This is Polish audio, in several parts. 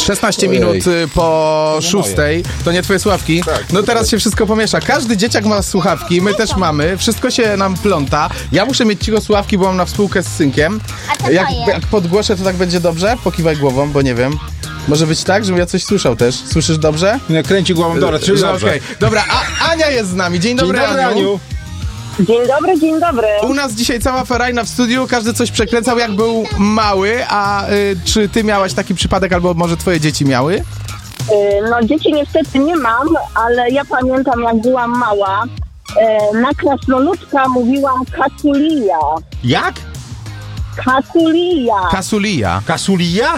16 minut po 6. To nie twoje słuchawki? Tak, no teraz się wszystko pomiesza. Każdy dzieciak ma słuchawki, my też mamy. Wszystko się nam pląta. Ja muszę mieć cicho słuchawki, bo mam na współkę z synkiem. Jak podgłoszę, to tak będzie dobrze? Pokiwaj głową, bo nie wiem. Może być tak, żebym ja coś słyszał też. Słyszysz dobrze? Nie, kręci głową, dobra, czyli dobrze. Okay. Dobra, Ania jest z nami. Dzień dobry, Aniu. Dzień dobry. U nas dzisiaj cała ferajna w studiu, każdy coś przekręcał jak był mały, a czy ty miałaś taki przypadek, albo może twoje dzieci miały? No dzieci niestety nie mam, ale ja pamiętam jak byłam mała, na krasnoludka mówiłam kakulija. Jak? Kakulija. Kasulia. Kasulia?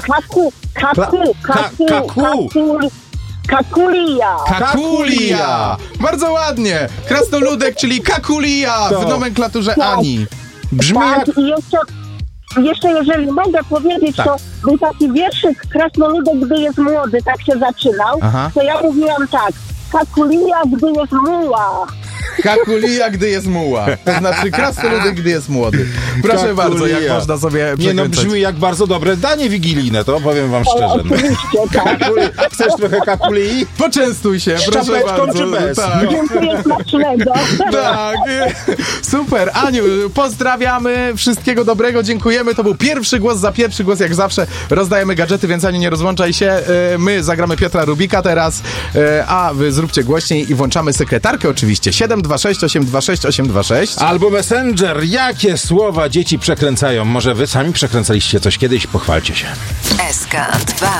Kakulija. Kakulia! Bardzo ładnie! Krasnoludek, czyli kakulia w nomenklaturze Ani. Brzmi jak... I jeszcze jeżeli mogę powiedzieć, to był taki wierszyk Krasnoludek, gdy jest młody, tak się zaczynał, to ja mówiłam tak: kakulia, gdy jest muła. Kakulia, gdy jest muła. To znaczy krasnoludek, gdy jest młody. Proszę Kakulia. bardzo, jak można sobie przekręcać. Nie no, brzmi jak bardzo dobre danie wigilijne, to powiem wam szczerze. Oczywiście, tak. Chcesz trochę kakulii? Poczęstuj się, Z proszę czapeczką bardzo. czy bez? Tak. No. Dziękuję smacznego. Tak, super. Aniu, pozdrawiamy, wszystkiego dobrego, dziękujemy. To był pierwszy głos, za pierwszy głos jak zawsze rozdajemy gadżety, więc Aniu, nie rozłączaj się. My zagramy Piotra Rubika teraz, a wy zróbcie głośniej i włączamy sekretarkę oczywiście. 726 826 826. Albo Messenger. Jakie słowa dzieci przekręcają? Może wy sami przekręcaliście coś kiedyś? Pochwalcie się. SK2